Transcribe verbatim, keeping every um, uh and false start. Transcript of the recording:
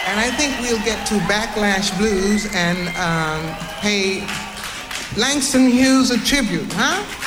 And I think we'll get to Backlash Blues and um, pay Langston Hughes a tribute, huh?